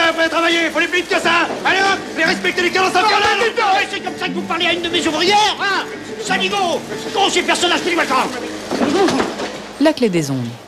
vous allez travailler, faut les plus vite que ça. Allez hop, les respectez les cadences infernales. C'est comme ça que vous parlez à une de mes ouvrières, hein? Saligo, con ces personnages télématants. La clé des ondes.